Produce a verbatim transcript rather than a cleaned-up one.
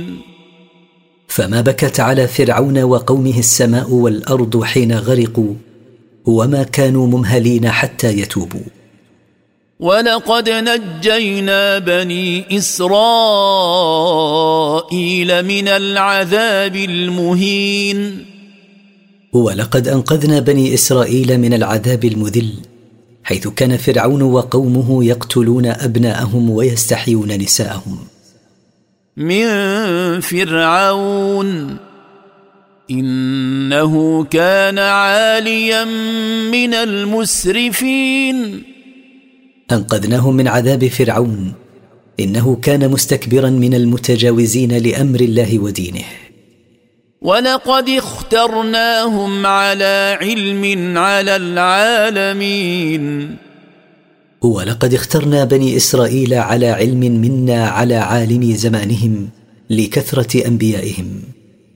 فما بكت على فرعون وقومه السماء والأرض حين غرقوا، وما كانوا ممهلين حتى يتوبوا. ولقد نجينا بني إسرائيل من العذاب المهين. ولقد أنقذنا بني إسرائيل من العذاب المذل، حيث كان فرعون وقومه يقتلون أبناءهم ويستحيون نساءهم. من فرعون إنه كان عاليا من المسرفين. أنقذناهم من عذاب فرعون، إنه كان مستكبرا من المتجاوزين لأمر الله ودينه. ولقد اخترناهم على علم على العالمين. ولقد اخترنا بني إسرائيل على علم منا على عالم زمانهم لكثرة أنبيائهم.